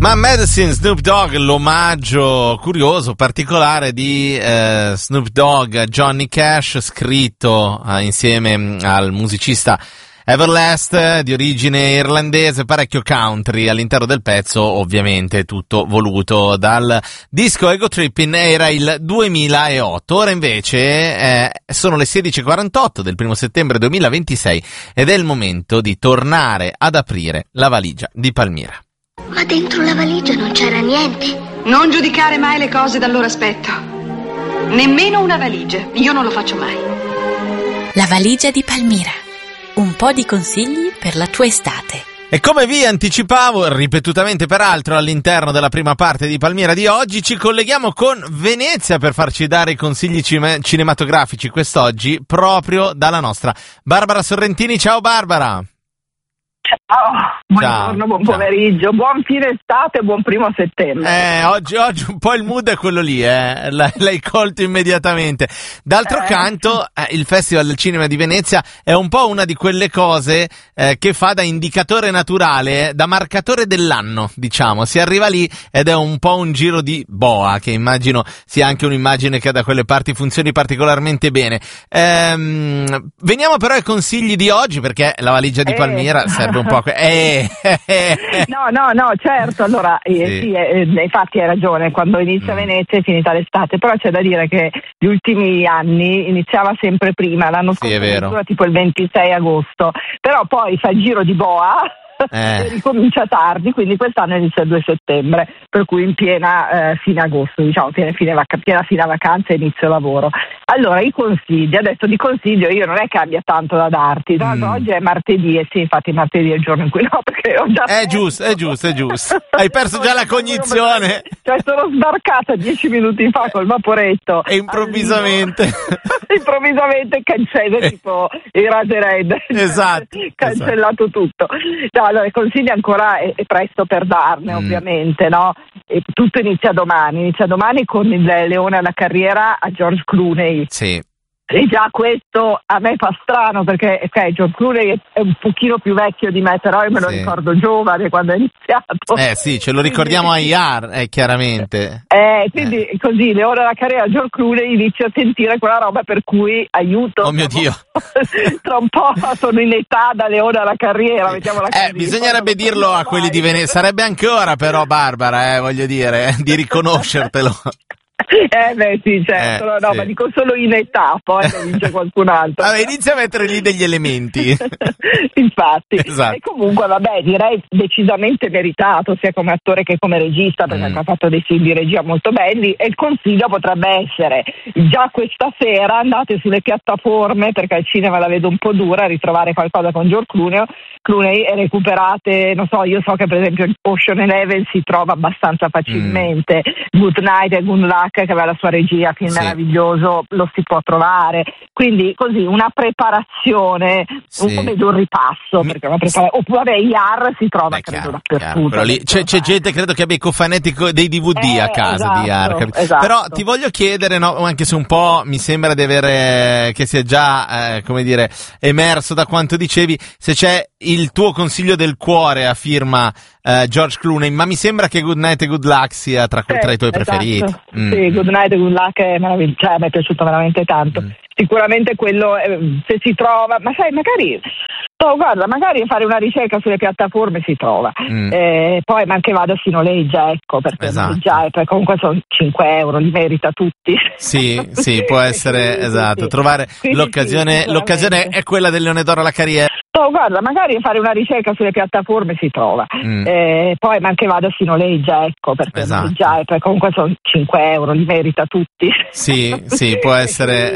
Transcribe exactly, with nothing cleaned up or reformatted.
Ma Medicine, Snoop Dogg, l'omaggio curioso, particolare di eh, Snoop Dogg a Johnny Cash, scritto eh, insieme al musicista Everlast, di origine irlandese, parecchio country all'interno del pezzo, ovviamente tutto voluto dal disco Ego Trippin'. Era il duemilaotto, ora invece eh, sono le sedici e quarantotto del primo settembre duemilaventisei ed è il momento di tornare ad aprire la valigia di Palmira. Ma dentro la valigia non c'era niente. Non giudicare mai le cose dal loro aspetto. Nemmeno una valigia. Io non lo faccio mai. La valigia di Palmira. Un po' di consigli per la tua estate. E come vi anticipavo, ripetutamente peraltro, all'interno della prima parte di Palmira di oggi, ci colleghiamo con Venezia per farci dare i consigli cime- cinematografici quest'oggi, proprio dalla nostra Barbara Sorrentini. Ciao Barbara! Ciao, buongiorno, buon pomeriggio, ciao. Buon fine estate, buon primo settembre. Eh, oggi, oggi un po' il mood è quello lì, eh. L'hai colto immediatamente. D'altro eh. canto, eh, il Festival del Cinema di Venezia è un po' una di quelle cose eh, che fa da indicatore naturale, da marcatore dell'anno, diciamo. Si arriva lì ed è un po' un giro di boa, che immagino sia anche un'immagine che da quelle parti funzioni particolarmente bene. Ehm, veniamo però ai consigli di oggi, perché la valigia di Palmira eh. serve un po' que- eh. no no no certo, allora eh, sì. sì, eh, infatti hai ragione, quando inizia mm. Venezia è finita l'estate, però c'è da dire che gli ultimi anni iniziava sempre prima, l'anno scorso sì, è vero. tipo il ventisei agosto, però poi fa il giro di boa eh. e ricomincia tardi, quindi quest'anno inizia il due settembre, per cui in piena eh, fine agosto, diciamo piena fine, vac- piena fine vacanza e inizio lavoro. Allora, i consigli, adesso di consiglio io non è che abbia tanto da darti, tra l'altro mm. oggi è martedì, e sì, infatti martedì è il giorno in cui no, perché ho già... È giusto, è giusto, è giusto. Hai perso già la cognizione. Cioè sono sbarcata dieci minuti fa col vaporetto. E improvvisamente... improvvisamente cancello, tipo i Rasered. Esatto. Cancellato esatto. tutto. No, allora, i consigli ancora è, è presto per darne, mm. ovviamente, no? E tutto inizia domani, inizia domani con il Leone alla carriera a George Clooney. Sì. E già questo a me fa strano, perché ok, George Clooney è un pochino più vecchio di me, però io me lo sì. ricordo giovane quando è iniziato. Eh sì, ce lo ricordiamo a I A R, eh, chiaramente. Eh, quindi eh. così, le ore della carriera George Clooney inizia a sentire quella roba per cui aiuto. Oh mio Dio. Tra un po' sono in età dalle ore alla carriera, mettiamola così. Eh, bisognerebbe dirlo a quelli di Venezia, sarebbe anche ora però Barbara, eh, voglio dire, eh, di riconoscertelo. Eh beh sì, certo, eh, no, no sì. ma dico solo in età, poi lo dice qualcun altro. Vabbè, inizia a mettere lì degli elementi. Infatti, esatto. E comunque vabbè, direi decisamente meritato, sia come attore che come regista, perché mm. ha fatto dei film di regia molto belli, e il consiglio potrebbe essere, già questa sera andate sulle piattaforme, perché al cinema la vedo un po' dura, a ritrovare qualcosa con George Clooney, Clooney e recuperate, non so, io so che per esempio Ocean Eleven si trova abbastanza facilmente, mm. Good Night e Good Luck, che aveva la sua regia, film sì. meraviglioso, lo si può trovare, quindi così una preparazione, sì. un po' meglio un ripasso, perché una prepara- oppure I A R si trova Beh, credo chiaro, dappertutto. Chiaro, lì c'è, c'è gente credo che abbia i cofanetti dei D V D eh, a casa esatto, di I A R, esatto. Però ti voglio chiedere, no, anche se un po' mi sembra di avere che sia già eh, come dire emerso da quanto dicevi, se c'è il tuo consiglio del cuore a firma Uh, George Clooney, ma mi sembra che Good Night e Good Luck sia tra, sì, tra i tuoi esatto. preferiti. Mm. Sì, Good Night e Good Luck è meraviglioso, cioè, mi è piaciuto veramente tanto. Mm. Sicuramente quello, eh, se si trova, ma sai, magari, oh, guarda, magari fare una ricerca sulle piattaforme si trova. Mm. Eh, poi, ma anche vada si noleggia, ecco, perché esatto. noleggiare, perché comunque sono cinque euro, li merita tutti. Sì, sì, può essere, sì, esatto, sì. trovare Quindi l'occasione, sì, l'occasione è quella del Leone d'Oro alla carriera. Oh, guarda, magari fare una ricerca sulle piattaforme si trova. Mm. Eh, poi, ma anche vada si noleggia, ecco, perché esatto. noleggiare, perché comunque sono cinque euro, li merita tutti. Sì, sì, può essere